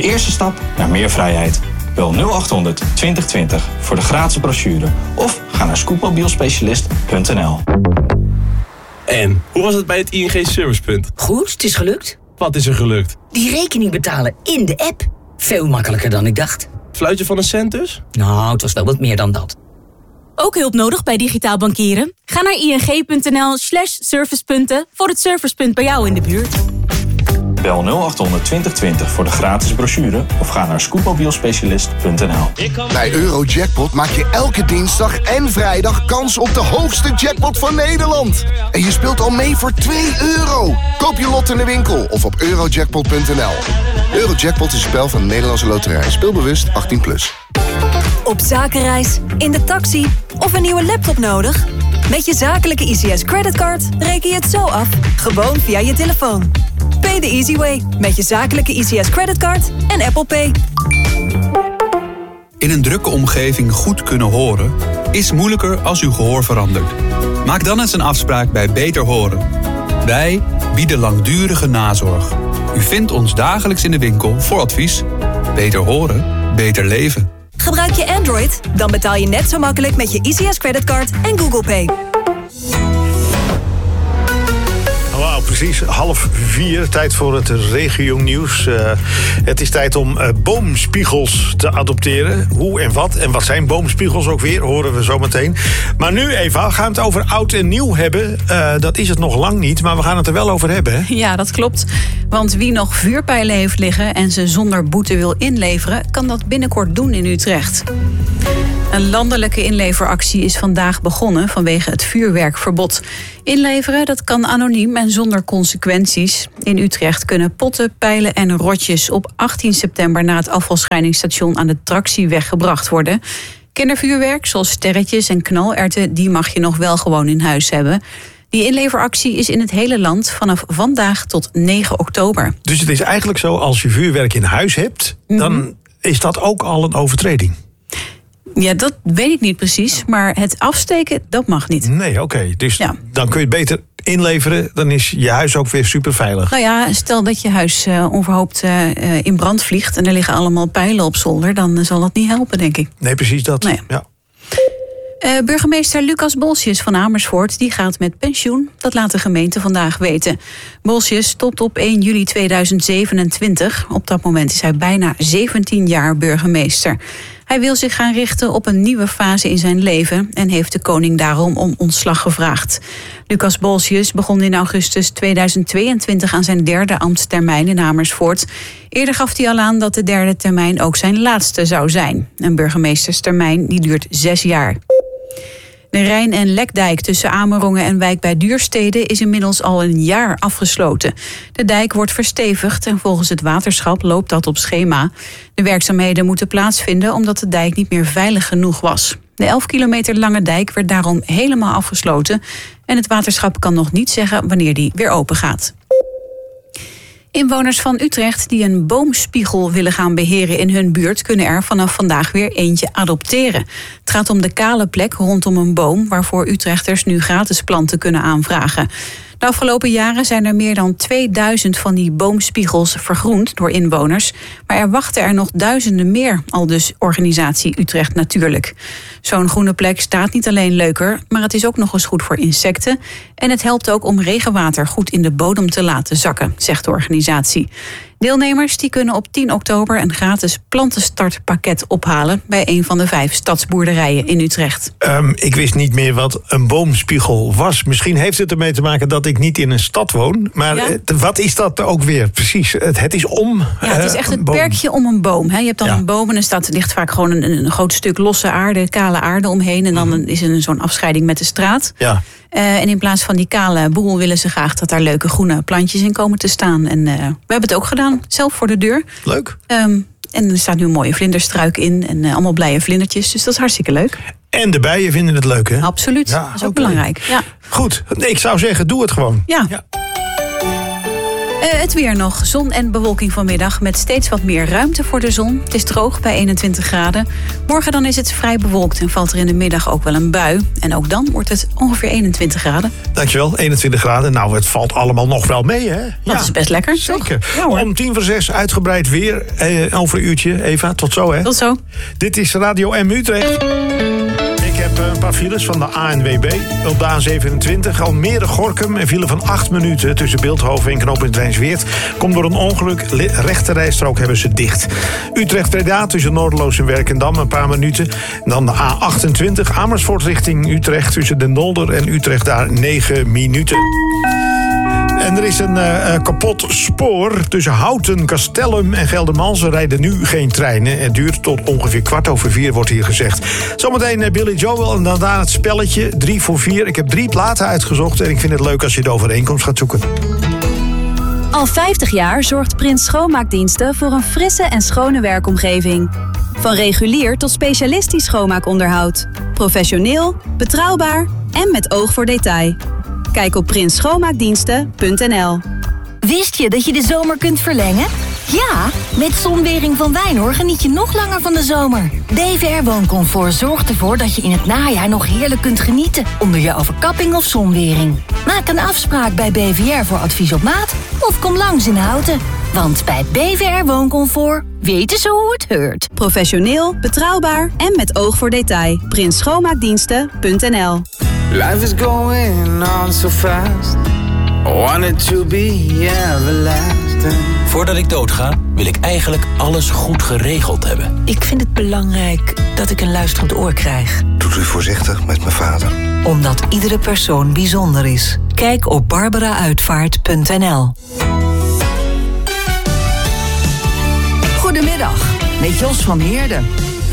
eerste stap naar meer vrijheid. Bel 0800 2020 voor de gratis brochure of ga naar scootmobielspecialist.nl. En hoe was het bij het ING Servicepunt? Goed, het is gelukt. Wat is er gelukt? Die rekening betalen in de app. Veel makkelijker dan ik dacht. Fluitje van een cent dus? Nou, het was wel wat meer dan dat. Ook hulp nodig bij digitaal bankieren? Ga naar ing.nl/servicepunten voor het servicepunt bij jou in de buurt. Bel 0800 2020 voor de gratis brochure of ga naar scootmobielspecialist.nl. Bij Eurojackpot maak je elke dinsdag en vrijdag kans op de hoogste jackpot van Nederland. En je speelt al mee voor €2. Koop je lot in de winkel of op eurojackpot.nl. Eurojackpot is een spel van de Nederlandse Loterij. Speelbewust 18+. Op zakenreis, in de taxi of een nieuwe laptop nodig? Met je zakelijke ICS creditcard reken je het zo af, gewoon via je telefoon. Pay the easy way met je zakelijke ICS creditcard en Apple Pay. In een drukke omgeving goed kunnen horen is moeilijker als uw gehoor verandert. Maak dan eens een afspraak bij Beter Horen. Wij bieden langdurige nazorg. U vindt ons dagelijks in de winkel voor advies. Beter horen, beter leven. Gebruik je Android? Dan betaal je net zo makkelijk met je ICS creditcard en Google Pay. Wauw, precies 3:30. Tijd voor het regio-nieuws. Het is tijd om boomspiegels te adopteren. Hoe en wat zijn boomspiegels ook weer, horen we zo meteen. Maar nu, Eva, gaan we het over oud en nieuw hebben. Dat is het nog lang niet, maar we gaan het er wel over hebben, hè? Ja, dat klopt. Want wie nog vuurpijlen heeft liggen en ze zonder boete wil inleveren, kan dat binnenkort doen in Utrecht. Een landelijke inleveractie is vandaag begonnen vanwege het vuurwerkverbod. Inleveren, dat kan anoniem en zonder consequenties. In Utrecht kunnen potten, pijlen en rotjes op 18 september... naar het afvalscheidingsstation aan de Traxieweg gebracht worden. Kindervuurwerk, zoals sterretjes en knalerwten, die mag je nog wel gewoon in huis hebben. Die inleveractie is in het hele land vanaf vandaag tot 9 oktober. Dus het is eigenlijk zo, als je vuurwerk in huis hebt, dan is dat ook al een overtreding. Ja, dat weet ik niet precies, maar het afsteken, dat mag niet. Nee, oké. Dus dan kun je het beter inleveren, dan is je huis ook weer super veilig. Nou ja, stel dat je huis onverhoopt in brand vliegt en er liggen allemaal pijlen op zolder, dan zal dat niet helpen, denk ik. Nee, precies dat. Nee. Ja. Burgemeester Lucas Bolsius van Amersfoort die gaat met pensioen. Dat laat de gemeente vandaag weten. Bolsius stopt op 1 juli 2027. Op dat moment is hij bijna 17 jaar burgemeester. Hij wil zich gaan richten op een nieuwe fase in zijn leven en heeft de koning daarom om ontslag gevraagd. Lucas Bolsius begon in augustus 2022 aan zijn 3e ambtstermijn in Amersfoort. Eerder gaf hij al aan dat de 3e termijn ook zijn laatste zou zijn. Een burgemeesterstermijn die duurt 6 jaar. De Rijn- en Lekdijk tussen Amerongen en Wijk bij Duurstede is inmiddels al een jaar afgesloten. De dijk wordt verstevigd en volgens het waterschap loopt dat op schema. De werkzaamheden moeten plaatsvinden omdat de dijk niet meer veilig genoeg was. De 11 kilometer lange dijk werd daarom helemaal afgesloten en het waterschap kan nog niet zeggen wanneer die weer open gaat. Inwoners van Utrecht die een boomspiegel willen gaan beheren in hun buurt kunnen er vanaf vandaag weer eentje adopteren. Het gaat om de kale plek rondom een boom waarvoor Utrechters nu gratis planten kunnen aanvragen. De afgelopen jaren zijn er meer dan 2000 van die boomspiegels vergroend door inwoners. Maar er wachten er nog duizenden meer, aldus organisatie Utrecht Natuurlijk. Zo'n groene plek staat niet alleen leuker, maar het is ook nog eens goed voor insecten. En het helpt ook om regenwater goed in de bodem te laten zakken, zegt de organisatie. Deelnemers die kunnen op 10 oktober een gratis plantenstartpakket ophalen bij een van de 5 stadsboerderijen in Utrecht. Ik wist niet meer wat een boomspiegel was. Misschien heeft het ermee te maken dat ik niet in een stad woon. Maar wat is dat ook weer precies? Het is om het is echt het perkje om een boom. Je hebt dan een boom en er ligt vaak gewoon een groot stuk losse aarde, kale aarde omheen. En dan is er zo'n afscheiding met de straat. Ja. En in plaats van die kale boel willen ze graag dat daar leuke groene plantjes in komen te staan. En we hebben het ook gedaan, zelf voor de deur. Leuk. En er staat nu een mooie vlinderstruik in en allemaal blije vlindertjes. Dus dat is hartstikke leuk. En de bijen vinden het leuk, hè? Absoluut, dat is ook belangrijk. Ja. Goed, ik zou zeggen, doe het gewoon. Ja. Het weer nog. Zon en bewolking vanmiddag met steeds wat meer ruimte voor de zon. Het is droog bij 21 graden. Morgen dan is het vrij bewolkt en valt er in de middag ook wel een bui. En ook dan wordt het ongeveer 21 graden. Dankjewel, 21 graden. Nou, het valt allemaal nog wel mee, hè? Dat is best lekker. Zeker. Ja, om 5:45 uitgebreid weer over een uurtje. Eva, tot zo, hè? Tot zo. Dit is Radio M Utrecht. Ik heb een paar files van de ANWB. Op de A27 Almere-Gorinchem. Een file van 8 minuten tussen Bilthoven en knooppunt Rijnsweert. Komt door een ongeluk. Rechte rijstrook hebben ze dicht. Utrecht-Breda tussen Noorderloos en Werkendam een paar minuten. En dan de A28 Amersfoort richting Utrecht. Tussen Den Dolder en Utrecht daar 9 minuten. En er is een kapot spoor tussen Houten, Castellum en Geldermalsen. Rijden nu geen treinen. Het duurt tot ongeveer 4:15, wordt hier gezegd. Zometeen Billy Joel en dan daar het spelletje 3 voor 4. Ik heb 3 platen uitgezocht en ik vind het leuk als je de overeenkomst gaat zoeken. Al 50 jaar zorgt Prins Schoonmaakdiensten voor een frisse en schone werkomgeving. Van regulier tot specialistisch schoonmaakonderhoud. Professioneel, betrouwbaar en met oog voor detail. Kijk op prinsschoonmaakdiensten.nl. Wist je dat je de zomer kunt verlengen? Ja, met Zonwering van Wijnhoor geniet je nog langer van de zomer. BVR Wooncomfort zorgt ervoor dat je in het najaar nog heerlijk kunt genieten onder je overkapping of zonwering. Maak een afspraak bij BVR voor advies op maat of kom langs in Houten. Want bij BVR Wooncomfort weten ze hoe het heurt. Professioneel, betrouwbaar en met oog voor detail. prinsschoonmaakdiensten.nl. Life is going on so fast. I want it to be everlasting. Voordat ik doodga, wil ik eigenlijk alles goed geregeld hebben. Ik vind het belangrijk dat ik een luisterend oor krijg. Doet u voorzichtig met mijn vader. Omdat iedere persoon bijzonder is. Kijk op barbarauitvaart.nl. Goedemiddag, met Jos van Heerden.